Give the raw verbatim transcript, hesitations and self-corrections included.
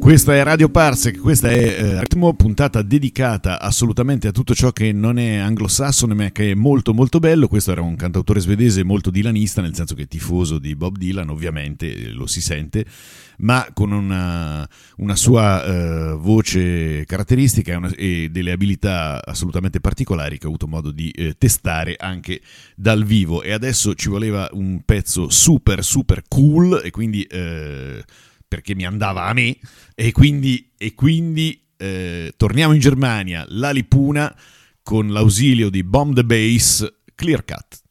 Questa è Radio Parsec, questa è eh, Ritmo, puntata dedicata assolutamente a tutto ciò che non è anglosassone ma che è molto molto bello. Questo era un cantautore svedese molto dilanista, nel senso che è tifoso di Bob Dylan, ovviamente lo si sente, ma con una, una sua eh, voce caratteristica e, una, e delle abilità assolutamente particolari che ho avuto modo di eh, testare anche dal vivo. E adesso ci voleva un pezzo super super cool e quindi... Eh, perché mi andava a me, e quindi, e quindi eh, torniamo in Germania, la Lipuna, con l'ausilio di Bomb the Bass, Clear Cut.